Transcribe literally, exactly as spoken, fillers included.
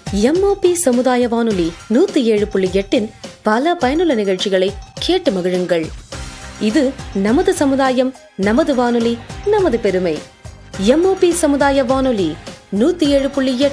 MOP சமுதாய வானொலி நூத்தி ஏழு புள்ளி எட்டின் பல பயனுள்ள நிகழ்ச்சிகளை கேட்டு மகிழுங்கள். இது நமது சமுதாயம், நமது வானொலி, நமது பெருமை. எம்ஓபி சமுதாய வானொலி நூத்தி ஏழு புள்ளி எட்டு.